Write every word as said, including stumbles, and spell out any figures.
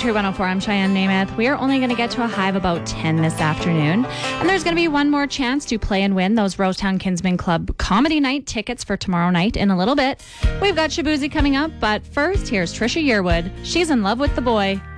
Country one oh four, I'm Cheyenne Namath. We are only going to get to a high of about ten this afternoon. And there's going to be one more chance to play and win those Rosetown Kinsman Club Comedy Night tickets for tomorrow night in a little bit. We've got Shabuzi coming up, but first, here's Trisha Yearwood. She's in love with the boy.